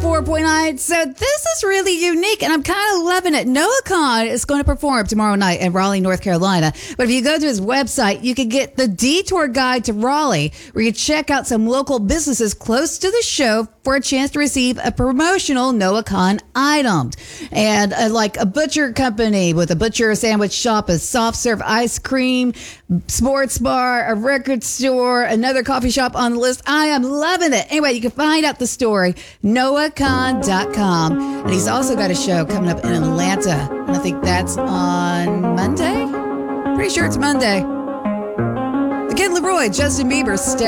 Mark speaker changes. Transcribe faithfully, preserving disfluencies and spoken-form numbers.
Speaker 1: four point nine. So this is really unique, and I'm kind of loving it. Noah Kahan is going to perform tomorrow night in Raleigh, North Carolina. But if you go to his website, you can get the detour guide to Raleigh, where you check out some local businesses close to the show for a chance to receive a promotional Noah Kahan item. And uh, like a butcher company with a butcher sandwich shop, a soft serve ice cream, sports bar, a record store, another coffee shop on the list. I am loving it. Anyway, you can find out the story, noah kahan dot com. And he's also got a show coming up in Atlanta. And I think that's on Monday. Pretty sure it's Monday. The Kid Leroy, Justin Bieber, stay.